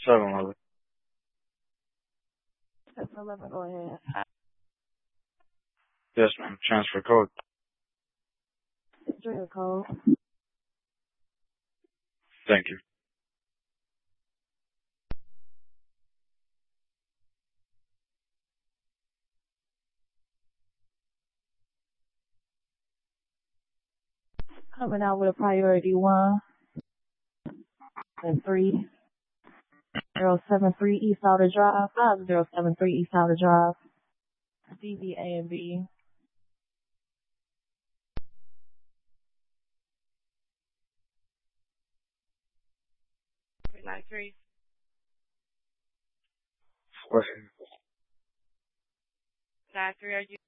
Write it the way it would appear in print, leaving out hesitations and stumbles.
7-Eleven. 7-Eleven, go ahead. Yes, ma'am. Transfer code. Enter your code. Thank you. Coming out with a priority 1 and 3073 East Outer Drive, 5073 East Outer Drive, Stevie A and B. Like 3. What? Side 3, are you